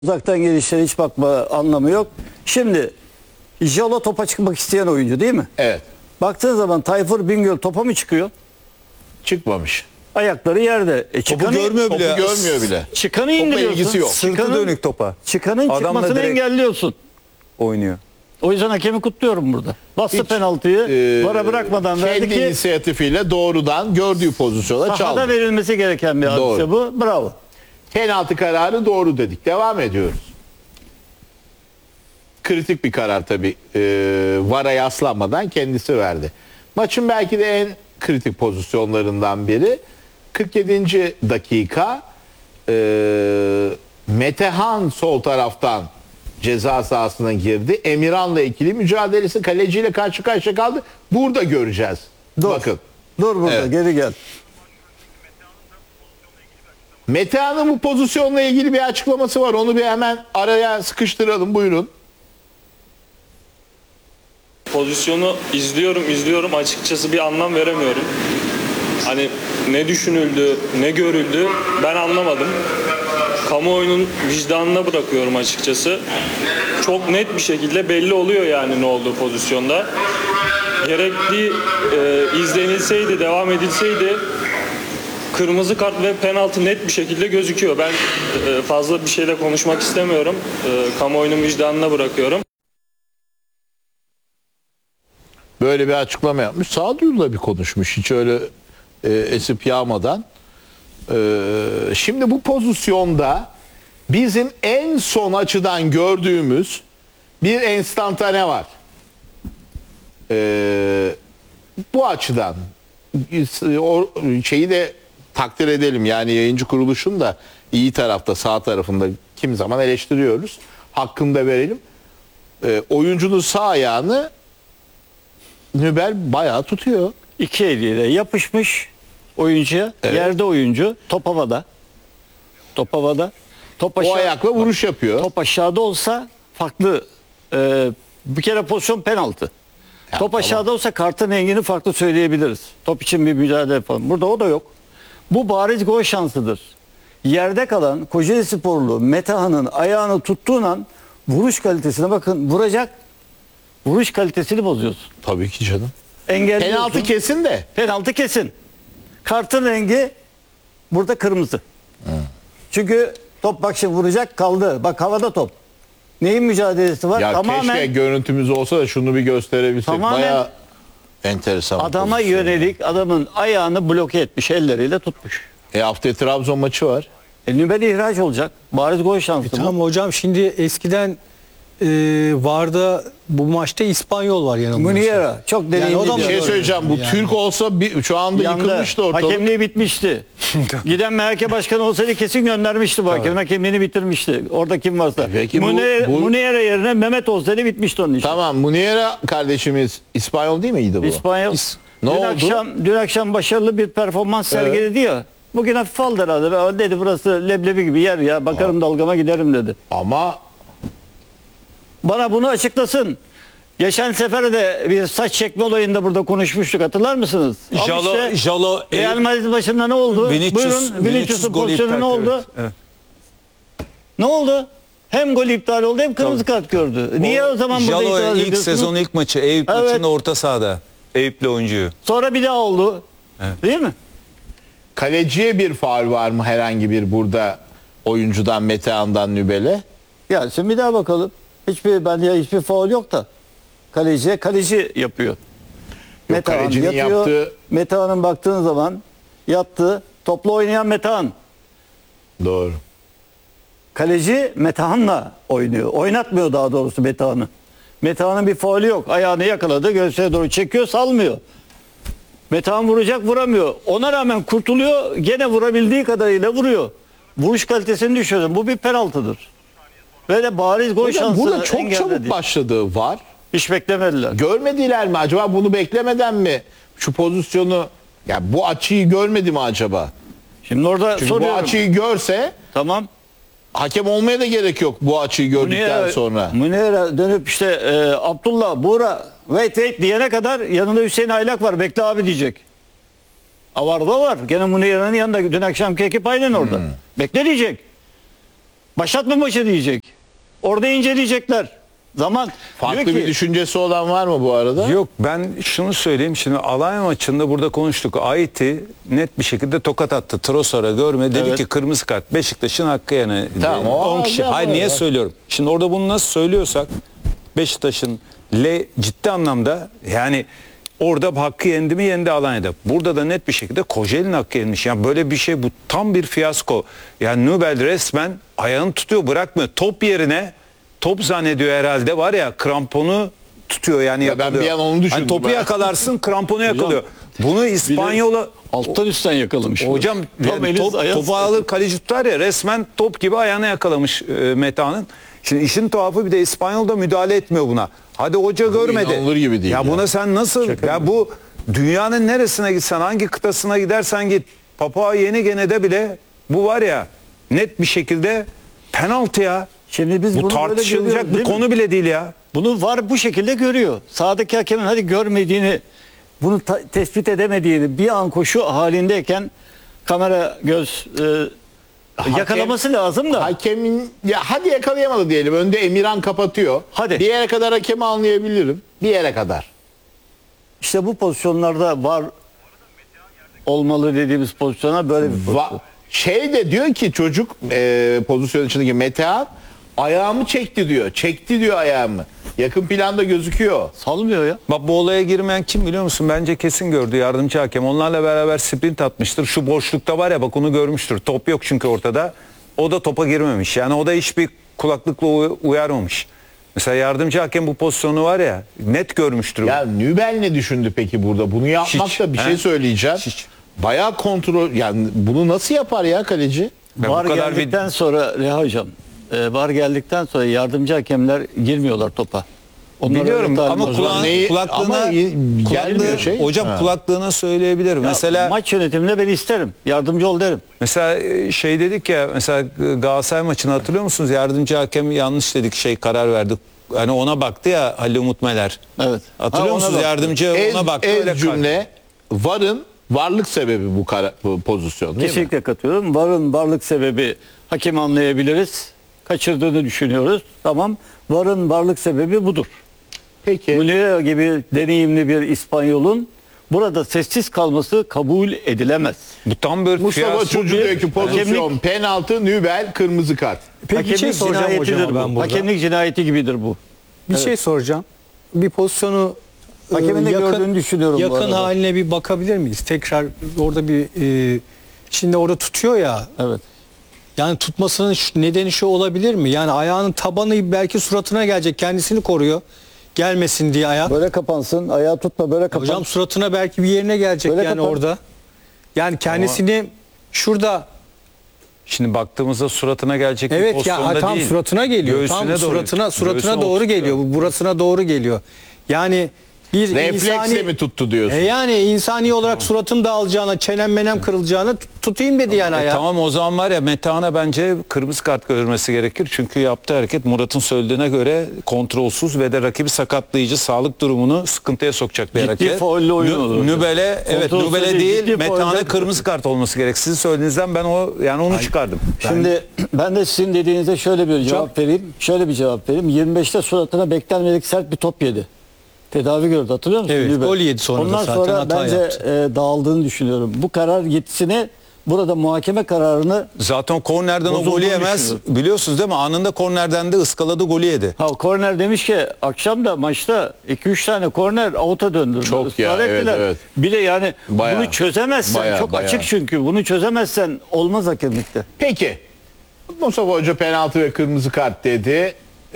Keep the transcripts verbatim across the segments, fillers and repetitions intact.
Uzaktan gelişlere hiç bakma anlamı yok. Şimdi Jalo topa çıkmak isteyen oyuncu değil mi? Evet. Baktığın zaman Tayfur Bingöl topa mı çıkıyor? Çıkmamış. Ayakları yerde. E, Topu çıkanı, görmüyor Topu bile. görmüyor bile. çıkanı Topla indiriyorsun. ilgisi yok. Sırtı Çıkanın, dönük topa. çıkanın Adamla çıkmasını direkt engelliyorsun. oynuyor. O yüzden hakemi kutluyorum burada. Bastı Hiç, penaltıyı. e, vara bırakmadan verdi Kendi ki inisiyatifiyle doğrudan gördüğü pozisyona sahada çaldı. verilmesi gereken bir hadise Doğru. bu. Bravo. Penaltı kararı doğru dedik. Devam ediyoruz. Kritik bir karar tabii. Ee, vara yaslanmadan kendisi verdi. Maçın belki de en kritik pozisyonlarından biri. kırk yedinci dakika ee, Metehan sol taraftan ceza sahasına girdi. Emirhan'la ikili mücadelesi, kaleciyle karşı karşıya kaldı. Burada göreceğiz. Dur. Bakın. Dur burada Evet. geri gel. Metehan'ın bu pozisyonla ilgili bir açıklaması var. Onu bir hemen araya sıkıştıralım. Buyurun. Pozisyonu izliyorum izliyorum açıkçası bir anlam veremiyorum. Hani ne düşünüldü, ne görüldü ben anlamadım. Kamuoyunun vicdanına bırakıyorum açıkçası. Çok net bir şekilde belli oluyor yani ne olduğu pozisyonda. Gerekli e, izlenilseydi, devam edilseydi kırmızı kart ve penaltı net bir şekilde gözüküyor. Ben e, fazla bir şeyle konuşmak istemiyorum. E, kamuoyunun vicdanına bırakıyorum. Böyle bir açıklama yapmış. Sağduyuyla bir konuşmuş. Hiç öyle e, esip yağmadan. E, şimdi bu pozisyonda bizim en son açıdan gördüğümüz bir enstantane var. E, bu açıdan o şeyi de takdir edelim. Yani yayıncı kuruluşun da iyi tarafta, sağ tarafında kim zaman eleştiriyoruz. Hakkını da verelim. E, oyuncunun sağ ayağını Nübel bayağı tutuyor. İki eliyle yapışmış oyuncuya. Evet. Yerde oyuncu. Top havada. Top havada. Top O aşağı, ayakla vuruş yapıyor. top aşağıda olsa farklı. Ee, bir kere pozisyon penaltı. Ya, top aşağıda olsa kartın rengini farklı söyleyebiliriz. Top için bir mücadele yapalım. Burada o da yok. Bu bariz gol şansıdır. Yerde kalan Kocaeli Sporlu Metehan'ın ayağını tuttuğun an vuruş kalitesine bakın. Vuracak. Vuruş kalitesini bozuyorsun. Tabii ki canım. Engelliyorsun. Penaltı kesin de. Penaltı kesin. Kartın rengi burada kırmızı. Çünkü top bak şimdi vuracak kaldı. Bak havada top. Neyin mücadelesi var? Ya Tamamen keşke görüntümüz olsa da şunu bir gösterebilsek. Tamamen Bayağı enteresan. bir adama pozisyon. yönelik adamın ayağını bloke etmiş, elleriyle tutmuş. E haftaya Trabzon maçı var. E nübeli ihraç olacak. Bariz gol şansı. bu. Tamam hocam, şimdi eskiden e, Varda bu maçta İspanyol var yanılmıyorsam. Muniera çok deneyimli. o da Bir mı? bir şey Doğru. söyleyeceğim. Bu Yani. Türk olsa bir, şu anda Yandı. yıkılmıştı ortalık. Hakemliği bitmişti. Giden M H K başkanı olsaydı kesin göndermişti bu hakem. Hakemliğini bitirmişti. Orada kim varsa. Peki bu- Muniera, bu- Muniera yerine Mehmet olsaydı bitmişti onun için. Tamam, Muniera kardeşimiz İspanyol değil miydi bu? İspanyol. Ne dün oldu? akşam dün akşam başarılı bir performans sergiledi ya. Bugün hafif aldı herhalde. O dedi burası leblebi gibi yer ya. Bakarım dalgama giderim dedi. Ama Bana bunu açıklasın. Geçen sefer de bir saç çekme olayında burada konuşmuştuk. Hatırlar mısınız? Al Jalo, işte, Jalo, Real Madrid başında ne oldu? Vinicius- Buyurun. Vinicius Vinicius'un golü pozisyonu ne iptal, oldu? evet, evet. Ne oldu? Hem gol iptal oldu hem kırmızı kart gördü. Niye o zaman burada itiraz Jalo ilk ediyorsunuz? sezon ilk maçı Eyüp Evet. maçında orta sahada. Eyüp'le oyuncuyu. Sonra bir daha oldu. Değil mi? kaleciye bir faul var mı herhangi bir burada oyuncudan, Metehan'dan Nübel'e? Gelsin bir daha bakalım. Hiçbir bence hiçbir faul yok da. Kaleciye kaleci yapıyor. Metehan kalecinin yatıyor. yaptığı- Metehan'ın baktığın zaman yattı. Topla oynayan Metehan. Doğru. Kaleci Metehan'la oynuyor. Oynatmıyor daha doğrusu Metehan'ı. Metehan'ın bir faulü yok. Ayağını yakaladı. Göğsüne doğru çekiyor, salmıyor. Metehan vuracak, vuramıyor. Ona rağmen kurtuluyor. Gene vurabildiği kadarıyla vuruyor. Vuruş kalitesini düşürdü. Bu bir penaltıdır. Ve de bariz gol Hocam şansı burada çok engelledi. çabuk başladığı var. Hiç beklemediler. Görmediler mi acaba, bunu beklemeden mi şu pozisyonu, ya bu açıyı görmedi mi acaba? Şimdi orada Çünkü soruyorum. bu açıyı görse Tamam. hakem olmaya da gerek yok bu açıyı gördükten Muniera- sonra. Muniera dönüp işte e, Abdullah, Buğra, wait wait diyene kadar yanında Hüseyin Aylak var. Bekle abi diyecek. Avarda var. Gene Muniera'nın yanında. Dün akşamki ekip aynen orada. Bekle diyecek. Başlatma maçı diyecek. Orada inceleyecekler. Zaman Farklı diyor bir ki, düşüncesi olan var mı bu arada? Yok, ben şunu söyleyeyim. Şimdi Alanya maçında burada konuştuk. Ait'i net bir şekilde tokat attı. Trossard'a görme. Dedi Evet. ki kırmızı kart. Beşiktaş'ın hakkı yani. Tamam, o on kişi. aldı Hayır, ama niye ya. söylüyorum? Şimdi orada bunu nasıl söylüyorsak Beşiktaş'ın le ciddi anlamda yani orada hakkı yendi mi yendi Alanya'da. Burada da net bir şekilde Kocaeli'nin hakkı yenmiş. Yani böyle bir şey, bu tam bir fiyasko. Yani Nubel resmen ayağını tutuyor, bırakmıyor. Top yerine top zannediyor herhalde, var ya, kramponu tutuyor yani, Ya ben yakalıyor. bir an onu düşündüm Hani topu ben. yakalarsın, kramponu yakalıyor. Bunu İspanyola alttan üstten yakalamış. hocam Tam yani eli top, ayağı- topu alır kaleci tutar ya, resmen top gibi ayağına yakalamış e, Meta'nın. Şimdi işin tuhafı, bir de İspanyol da müdahale etmiyor buna. Hadi hoca görmedi. inanılır gibi değil Ya ya. buna sen nasıl, ya bu dünyanın neresine gitsen, hangi kıtasına gidersen git, Papua Yeni Gine'de bile bu var ya, net bir şekilde penaltı ya. Şimdi biz Bu bunu böyle tartışılacak görüyoruz, bir değil mi? konu bile değil ya. Bunu var bu şekilde görüyor. Sağdaki hakemin hadi görmediğini, bunu ta- tespit edemediğini bir an koşu halindeyken kamera göz e, yakalaması lazım da. Hakemin ya hadi yakalayamadı diyelim. Önde Emirhan kapatıyor. Hadi. Bir yere kadar hakemi anlayabilirim. Bir yere kadar. İşte bu pozisyonlarda var olmalı dediğimiz pozisyona böyle bir pozisyon. Va- şey de diyor ki çocuk e, pozisyon içindeki Metehan ayağımı çekti diyor. Çekti diyor ayağımı. Yakın planda gözüküyor. Salmıyor ya. Bak, bu olaya girmeyen kim biliyor musun? Bence kesin gördü yardımcı hakem. Onlarla beraber sprint atmıştır. Şu boşlukta var ya, bak onu görmüştür. Top yok çünkü ortada. O da topa girmemiş. Yani o da hiçbir kulaklıkla uy- uyarmamış. Mesela yardımcı hakem bu pozisyonu var ya, net görmüştür. Ya Nübel ne düşündü peki burada? Bunu yapmak Hiç, da bir he? şey söyleyeceğim. Hiç. Bayağı kontrol, yani bunu nasıl yapar ya kaleci? Ben bu VAR kadar geldikten sonra Reha Hocam, e, VAR geldikten sonra yardımcı hakemler girmiyorlar topa. Onlar Biliyorum öyle ama talimat- kulağına, neyi- kulaklığına, ama y- gelmiyor kulaklığı- şey. hocam Ha. kulaklığına söyleyebilir. Ya, Mesela maç yönetiminde ben isterim. Yardımcı ol derim. Mesela e, şey dedik ya, mesela Galatasaray maçını hatırlıyor musunuz? Yardımcı hakem yanlış dedik, şey karar verdik. Hani ona baktı ya Halil Umut Meler. Evet. Hatırlıyor Ha, ona musunuz? baktı. Yardımcı Ez, ona baktı. ez öyle cümle VAR'ın varlık sebebi bu, kara, bu pozisyon değil mi? Kesinlikle katılıyorum. VAR'ın varlık sebebi hakemi anlayabiliriz. Kaçırdığını düşünüyoruz. Tamam. VAR'ın varlık sebebi budur. Peki. Munira gibi deneyimli bir İspanyol'un burada sessiz kalması kabul edilemez. Bu tam bir Mustafa fiyas- Çocuğu bir diyor ki pozisyon, hakemlik- penaltı, Nübel, kırmızı kart. Peki bir şey Hakemlik soracağım cinayetidir hocama bu. ben burada. Hakemlik cinayeti gibidir bu. Bir şey soracağım. Bir pozisyonu e, Hakemin de gördüğünü düşünüyorum bu yakın arada. haline bir bakabilir miyiz? Tekrar orada bir e, şimdi orada tutuyor ya. Evet. Yani tutmasının şu- nedeni şu olabilir mi? Yani ayağının tabanı belki suratına gelecek. Kendisini koruyor. Gelmesin diye ayak. Böyle kapansın. Ayağı tutma böyle kapan. Hocam suratına belki bir yerine gelecek Böyle yani kapan. orada. Yani kendisini şurada Şimdi baktığımızda suratına gelecek bir evet ya pozisyonda tam değil. suratına geliyor. Göğsüne tam doğru- suratına suratına göğsüne doğru oturtuyor. geliyor. Bu burasına doğru geliyor. Yani bir Refleksle insani mi tuttu diyorsun? E yani insani olarak suratım dağılacağına, çenem menem kırılacağına tut- tutayım dedi yani E ayağı. tamam, o zaman var ya, Metehan'a bence kırmızı kart görülmesi gerekir. Çünkü yaptığı hareket Murat'ın söylediğine göre kontrolsüz ve de rakibi sakatlayıcı, sağlık durumunu sıkıntıya sokacak bir Ciddi hareket. faulle oyun Nü- olur. Nübel'e evet, Kontrolsüz Nübel'e değil, değil ciddi Metehan'a faulle- kırmızı kart olması gerek. Sizin söylediğinizden ben o yani onu çıkardım. Şimdi ben de sizin dediğinize şöyle bir cevap vereyim. Şöyle bir cevap vereyim. yirmi beşte suratına beklenmedik sert bir top yedi. Tedavi gördü, hatırlıyor musun? Evet, Nübel? gol yedi sonra da Ondan zaten, sonra hata bence yaptı. e, dağıldığını düşünüyorum. Bu karar yetisini burada muhakeme kararını Zaten kornerden o Bozulduğunu golü yemez. düşünüyorum. Biliyorsunuz değil mi? Anında kornerden de ıskaladı, golü yedi. ha korner demiş ki akşam da maçta iki üç tane korner avuta döndürdü. Çok ya, Israr evet, ettiler. evet. Bir de yani Bayağı. bunu çözemezsen Bayağı, çok bayağı. açık çünkü bunu çözemezsen olmaz hakemlikte. Peki. Mustafa Hoca penaltı ve kırmızı kart dedi.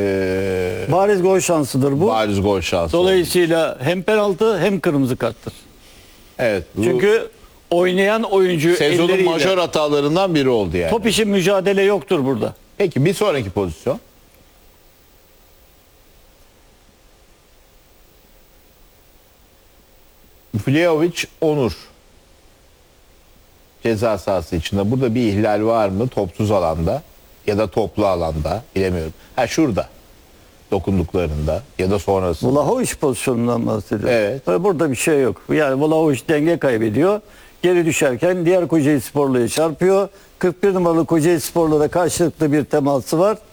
Ee, Bariz gol şansıdır bu. bariz gol şansı. Dolayısıyla hem penaltı hem kırmızı karttır. Evet. bu Çünkü oynayan oyuncu sezonun elleriyle majör hatalarından biri oldu yani. top işi mücadele yoktur burada. Peki bir sonraki pozisyon. Vlahovic Onur ceza sahası içinde. Burada bir ihlal var mı topsuz alanda ya da toplu alanda, bilemiyorum. Ha şurada dokunduklarında ya da sonrasında. Vlahovic pozisyonundan bahsediyor. Evet. Burada bir şey yok. Yani Vlahovic denge kaybediyor. Geri düşerken diğer Kocaeli Sporlu'ya çarpıyor. kırk bir numaralı Kocaeli Spor'la da karşılıklı bir teması var.